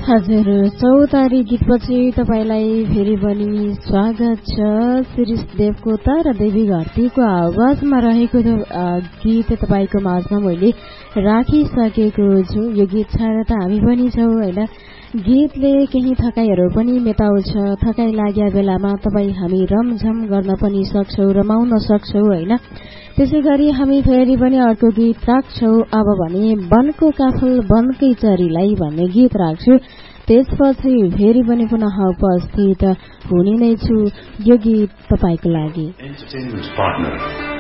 हजुर, चौतारी गीतपछि तपाईलाई फेरि पनि स्वागत छ। शिरीष देवकोटा र देवी घरतीको आवाजमा रहेको गीत तपाईँको माझमा मैले राखिसकेको छु। यो गीत छाडेर त हामी पनि छौँ होइन। गीतले केही थकाइहरू पनि मेटाउँछ। थकाइ लाग्या बेलामा तपाईँ हामी रमझम गर्न पनि सक्छौँ, रमाउन सक्छौँ होइन। त्यसै गरी हामी फेरि पनि अर्को गीत राख्छौँ। अब भने वनको काफल वनकै चरीलाई भन्ने गीत राख्छु। त्यसपछि फेरि पनि पुनः उपस्थित हुने नै छु। यो गीत तपाईँको लागि।